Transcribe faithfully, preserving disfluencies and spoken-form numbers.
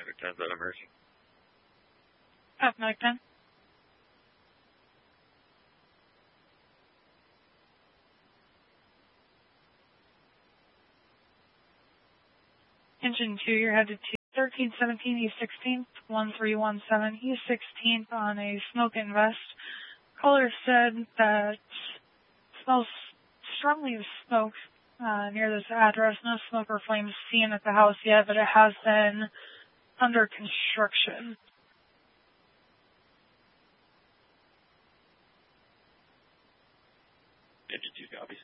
Pacific ten, that emerging. Pacific ten. Engine two, you're headed to thirteen seventeen East sixteenth, one three one seven East sixteenth on a smoke invest. Caller said that smells strongly of smoke uh, near this address. No smoke or flames seen at the house yet, but it has been under construction. Engine two copies.